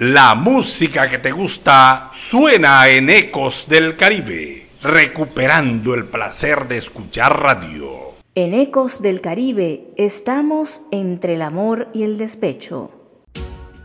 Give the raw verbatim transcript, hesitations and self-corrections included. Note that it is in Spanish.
La música que te gusta suena en Ecos del Caribe, recuperando el placer de escuchar radio. En Ecos del Caribe estamos entre el amor y el despecho.